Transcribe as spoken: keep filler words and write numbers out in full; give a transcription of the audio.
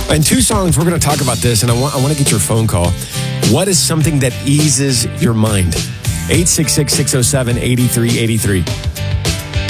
In two songs, we're going to talk about this, and I want, I want to get your phone call. What is something that eases your mind? eight six six, six oh seven, eight three eight three.